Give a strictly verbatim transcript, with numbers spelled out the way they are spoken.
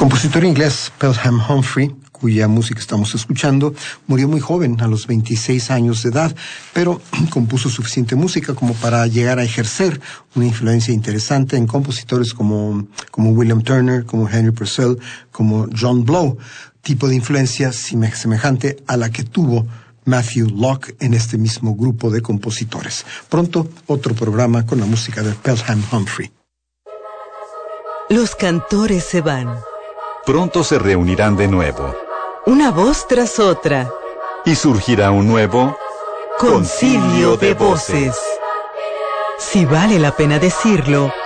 compositor inglés Pelham Humphrey, cuya música estamos escuchando, murió muy joven, a los veintiséis años de edad, pero compuso suficiente música como para llegar a ejercer una influencia interesante en compositores como, como William Turner, como Henry Purcell, como John Blow, tipo de influencia semejante a la que tuvo Matthew Locke en este mismo grupo de compositores. Pronto, otro programa con la música de Pelham Humphrey. Los cantores se van. Pronto se reunirán de nuevo. Una voz tras otra. Y surgirá un nuevo concilio de voces. Si vale la pena decirlo,